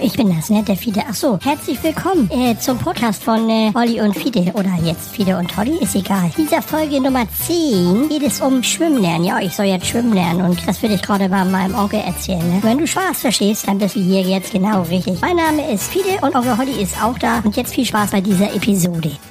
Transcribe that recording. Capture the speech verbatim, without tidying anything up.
ich bin das, ne? Der Fide. Ach so, herzlich willkommen äh, zum Podcast von äh, Olli und Fide. Oder jetzt Fide und Olli, ist egal. In dieser Folge Nummer zehn geht es um Schwimmen lernen. Ja, ich soll jetzt schwimmen lernen und das will ich gerade bei meinem Onkel erzählen, ne? Wenn du Spaß verstehst, dann bist du hier jetzt genau richtig. Mein Name ist Fide und Onkel Olli ist auch da. Und jetzt viel Spaß bei dieser Episode.